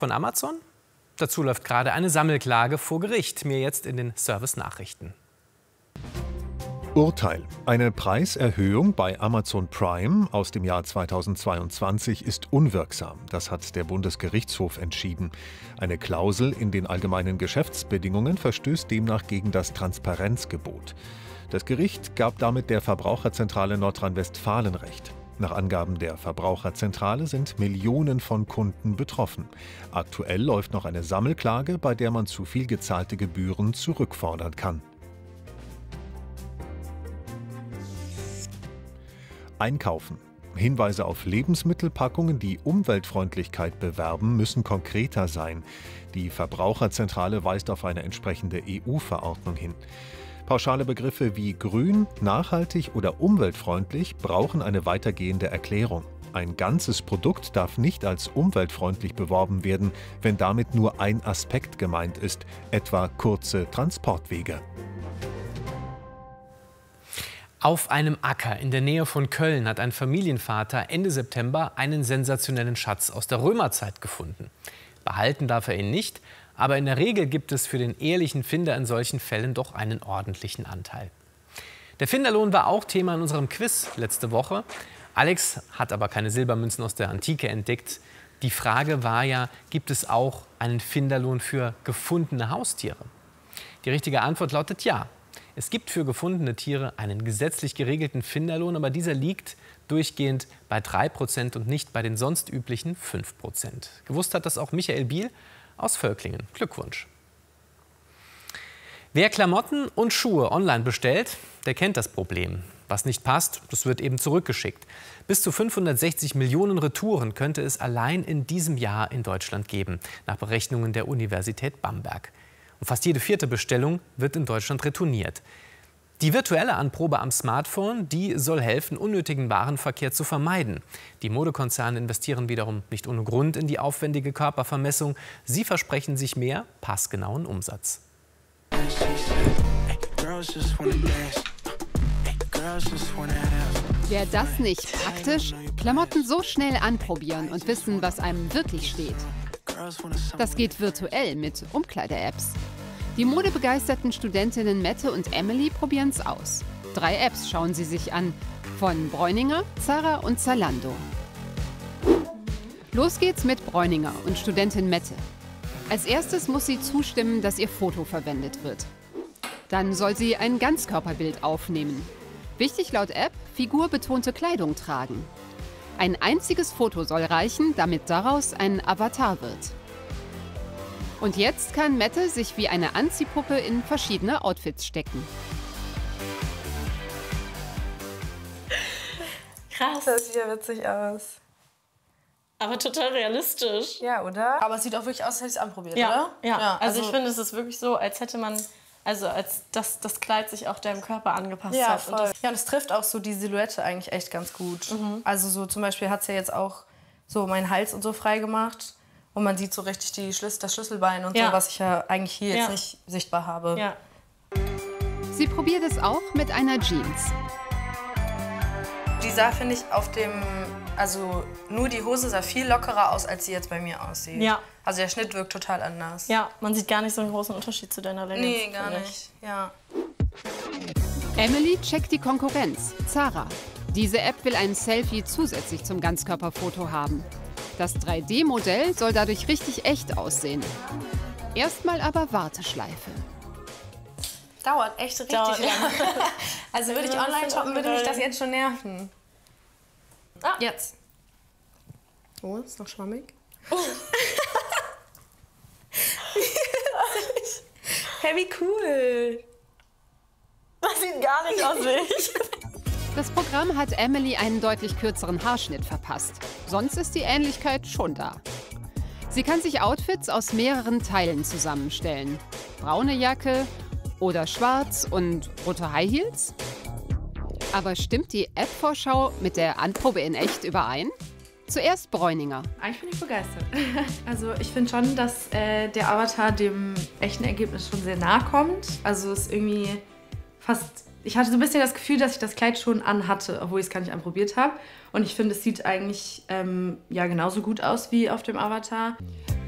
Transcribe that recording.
Von Amazon? Dazu läuft gerade eine Sammelklage vor Gericht, mir jetzt in den Service-Nachrichten. Urteil. Eine Preiserhöhung bei Amazon Prime aus dem Jahr 2022 ist unwirksam. Das hat der Bundesgerichtshof entschieden. Eine Klausel in den allgemeinen Geschäftsbedingungen verstößt demnach gegen das Transparenzgebot. Das Gericht gab damit der Verbraucherzentrale Nordrhein-Westfalen Recht. Nach Angaben der Verbraucherzentrale sind Millionen von Kunden betroffen. Aktuell läuft noch eine Sammelklage, bei der man zu viel gezahlte Gebühren zurückfordern kann. Einkaufen. Hinweise auf Lebensmittelpackungen, die Umweltfreundlichkeit bewerben, müssen konkreter sein. Die Verbraucherzentrale weist auf eine entsprechende EU-Verordnung hin. Pauschale Begriffe wie grün, nachhaltig oder umweltfreundlich brauchen eine weitergehende Erklärung. Ein ganzes Produkt darf nicht als umweltfreundlich beworben werden, wenn damit nur ein Aspekt gemeint ist, etwa kurze Transportwege. Auf einem Acker in der Nähe von Köln hat ein Familienvater Ende September einen sensationellen Schatz aus der Römerzeit gefunden. Behalten darf er ihn nicht, aber in der Regel gibt es für den ehrlichen Finder in solchen Fällen doch einen ordentlichen Anteil. Der Finderlohn war auch Thema in unserem Quiz letzte Woche. Alex hat aber keine Silbermünzen aus der Antike entdeckt. Die Frage war ja, gibt es auch einen Finderlohn für gefundene Haustiere? Die richtige Antwort lautet ja. Es gibt für gefundene Tiere einen gesetzlich geregelten Finderlohn, aber dieser liegt durchgehend bei 3% und nicht bei den sonst üblichen 5%. Gewusst hat das auch Michael Biel aus Völklingen. Glückwunsch. Wer Klamotten und Schuhe online bestellt, der kennt das Problem. Was nicht passt, das wird eben zurückgeschickt. Bis zu 560 Millionen Retouren könnte es allein in diesem Jahr in Deutschland geben, nach Berechnungen der Universität Bamberg. Und fast jede 4. Bestellung wird in Deutschland retourniert. Die virtuelle Anprobe am Smartphone, die soll helfen, unnötigen Warenverkehr zu vermeiden. Die Modekonzerne investieren wiederum nicht ohne Grund in die aufwendige Körpervermessung. Sie versprechen sich mehr passgenauen Umsatz. Wäre das nicht praktisch? Klamotten so schnell anprobieren und wissen, was einem wirklich steht. Das geht virtuell mit Umkleide-Apps. Die modebegeisterten Studentinnen Mette und Emily probieren es aus. 3 Apps schauen sie sich an, von Bräuninger, Zara und Zalando. Los geht's mit Bräuninger und Studentin Mette. Als erstes muss sie zustimmen, dass ihr Foto verwendet wird. Dann soll sie ein Ganzkörperbild aufnehmen. Wichtig laut App, figurbetonte Kleidung tragen. Ein einziges Foto soll reichen, damit daraus ein Avatar wird. Und jetzt kann Mette sich wie eine Anziehpuppe in verschiedene Outfits stecken. Krass. Das sieht ja witzig aus. Aber total realistisch. Ja, oder? Aber es sieht auch wirklich aus, als hätte ich es anprobiert, ja, oder? Ja, also ich finde, es ist wirklich so, als hätte man, als das Kleid sich auch deinem Körper angepasst ja, hat. Voll. Und es trifft auch so die Silhouette eigentlich echt ganz gut. Mhm. Also so zum Beispiel hat es ja jetzt auch so meinen Hals und so frei gemacht. Und man sieht so richtig das Schlüsselbein und so, was ich ja eigentlich hier jetzt nicht sichtbar habe. Ja. Sie probiert es auch mit einer Jeans. Die sah, finde ich, also nur die Hose sah viel lockerer aus, als sie jetzt bei mir aussieht. Ja. Also der Schnitt wirkt total anders. Ja, man sieht gar nicht so einen großen Unterschied zu deiner Länge. Nee, gar nicht. Ja. Emily checkt die Konkurrenz, Zara. Diese App will ein Selfie zusätzlich zum Ganzkörperfoto haben. Das 3D-Modell soll dadurch richtig echt aussehen. Erstmal aber Warteschleife. Dauert echt richtig lange. Also würde ich online shoppen, würde mich das jetzt schon nerven. Ah, jetzt. Oh, ist noch schwammig. Oh. Hey, wie cool. Das sieht gar nicht aus wie ich. Das Programm hat Emily einen deutlich kürzeren Haarschnitt verpasst. Sonst ist die Ähnlichkeit schon da. Sie kann sich Outfits aus mehreren Teilen zusammenstellen. Braune Jacke oder schwarz und rote High Heels? Aber stimmt die App-Vorschau mit der Anprobe in echt überein? Zuerst Bräuninger. Eigentlich bin ich begeistert. Also ich finde schon, dass der Avatar dem echten Ergebnis schon sehr nahe kommt. Also es ist irgendwie fast... Ich hatte so ein bisschen das Gefühl, dass ich das Kleid schon anhatte, obwohl ich es gar nicht anprobiert habe. Und ich finde, es sieht eigentlich ja genauso gut aus wie auf dem Avatar.